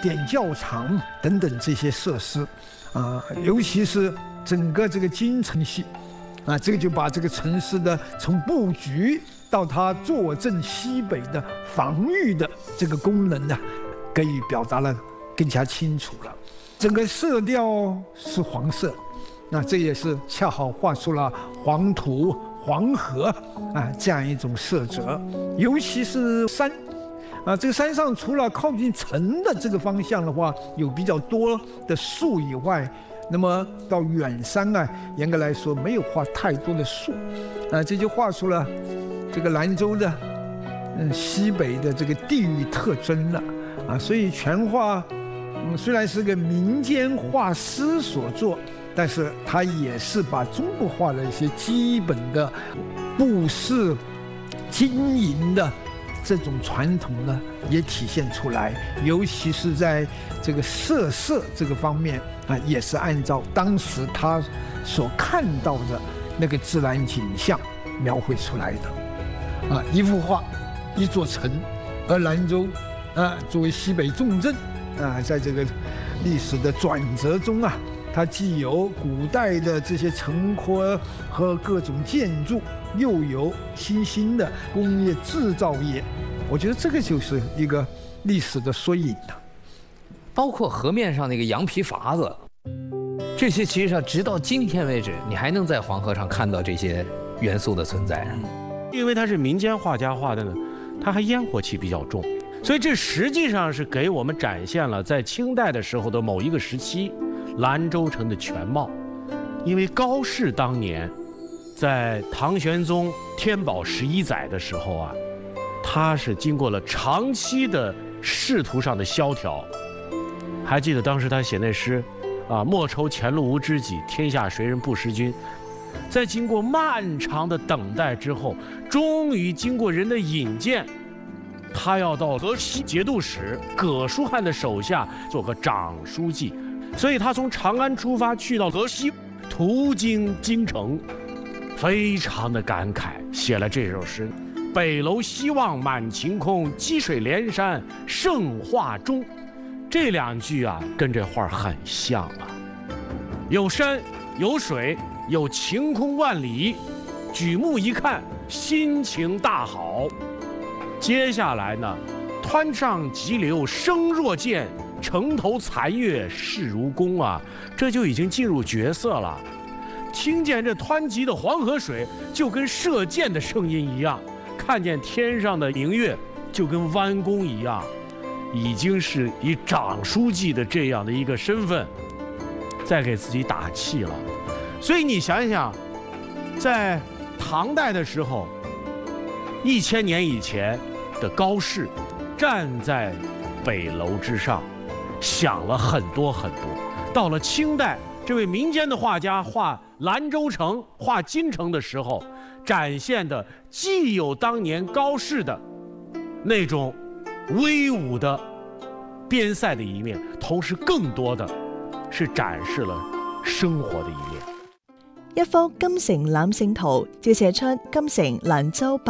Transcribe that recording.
点教场等等这些设施，尤其是整个这个京城系，这个就把这个城市的从布局到它坐镇西北的防御的这个功能呢，给予表达了更加清楚了。整个色调是黄色，这也是恰好画出了黄土、黄河这样一种色泽。尤其是山，这个山上除了靠近城的这个方向的话，有比较多的树以外，那么到远山严格来说没有画太多的树，这就画出了这个兰州的西北的这个地域特征了所以全画虽然是个民间画师所作，但是它也是把中国画的一些基本的布市经营的这种传统呢，也体现出来。尤其是在这个色这个方面也是按照当时他所看到的那个自然景象描绘出来的。一幅画，一座城，而兰州作为西北重镇在这个历史的转折中它既有古代的这些城廓和各种建筑，又有新兴的工业制造业，我觉得这个就是一个历史的缩影包括河面上那个羊皮筏子，这些其实上直到今天为止，你还能在黄河上看到这些元素的存在。 因为它是民间画家画的呢，它还烟火气比较重，所以这实际上是给我们展现了在清代的时候的某一个时期兰州城的全貌。因为高适当年在唐玄宗天宝11载的时候他是经过了长期的仕途上的萧条。还记得当时他写那诗莫愁前路无知己，天下谁人不识君。在经过漫长的等待之后，终于经过人的引荐，他要到河西节度使葛书翰的手下做个长书记。所以他从长安出发，去到河西，途经京城，非常的感慨，写了这首诗：北楼西望满晴空，积水连山胜画中。这两句跟这画很像有山有水有晴空万里，举目一看心情大好。接下来呢，湍上急流声若剑，城头残月势如弓这就已经进入角色了。听见这湍急的黄河水就跟射箭的声音一样，看见天上的明月就跟弯弓一样，已经是以长书记的这样的一个身份在给自己打气了。所以你想想，在唐代的时候，1000年以前的高适站在北楼之上，想了很多很多。到了清代，这位民间的画家画兰州城、画京城的时候，展现的既有当年高适的那种威武的边塞的一面，同时更多的是展示了生活的一面。 一幅金城揽勝圖照射出金城蘭州